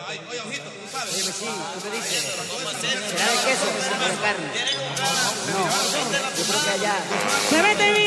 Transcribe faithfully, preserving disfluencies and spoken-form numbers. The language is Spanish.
Oye, ojito, tú sabes. Oye, sí, ¿tú qué dices? ¿Será de queso o será de carne? No, yo creo que allá. Se mete